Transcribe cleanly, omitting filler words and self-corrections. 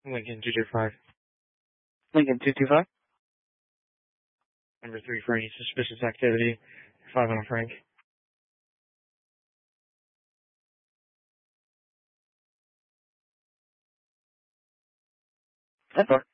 Lincoln 225. Lincoln 225. Number 3 for any suspicious activity. 5 on a Frank. That's all.